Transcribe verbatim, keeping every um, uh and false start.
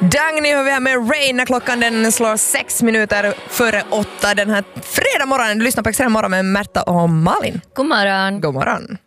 Dagny hör vi här med Rain när klockan den slår sex minuter före åtta den här fredag morgonen. Du lyssnar på Extrem morgon med Märta och Malin. God morgon. God morgon.